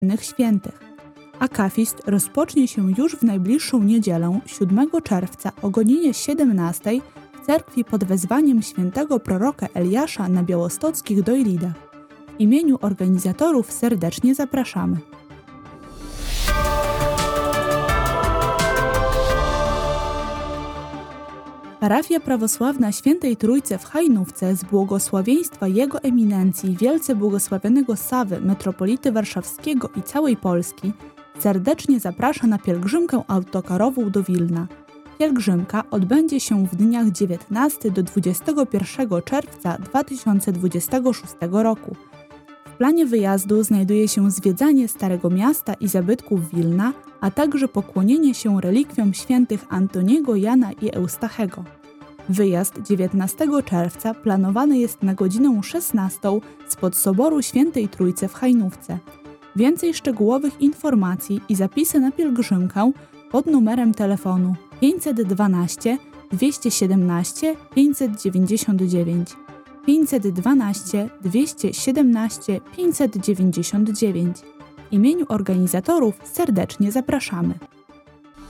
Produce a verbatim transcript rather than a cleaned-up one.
innych świętych. Akafist rozpocznie się już w najbliższą niedzielę, siódmego czerwca o godzinie siedemnastej w cerkwi pod wezwaniem świętego proroka Eliasza na białostockich Dojlidach. W imieniu organizatorów serdecznie zapraszamy. Parafia prawosławna Świętej Trójcy w Hajnówce z błogosławieństwa Jego Eminencji Wielce Błogosławionego Sawy, metropolity warszawskiego i całej Polski, serdecznie zaprasza na pielgrzymkę autokarową do Wilna. Pielgrzymka odbędzie się w dniach dziewiętnastego do dwudziestego pierwszego czerwca dwa tysiące dwudziestego szóstego roku. W planie wyjazdu znajduje się zwiedzanie Starego Miasta i zabytków Wilna, a także pokłonienie się relikwiom świętych Antoniego, Jana i Eustachego. Wyjazd dziewiętnastego czerwca planowany jest na godzinę szesnastą spod Soboru Świętej Trójcy w Hajnówce. Więcej szczegółowych informacji i zapisy na pielgrzymkę pod numerem telefonu pięćset dwanaście dwieście siedemnaście pięćset dziewięćdziesiąt dziewięć, pięćset dwanaście dwieście siedemnaście pięćset dziewięćdziesiąt dziewięć. W imieniu organizatorów serdecznie zapraszamy.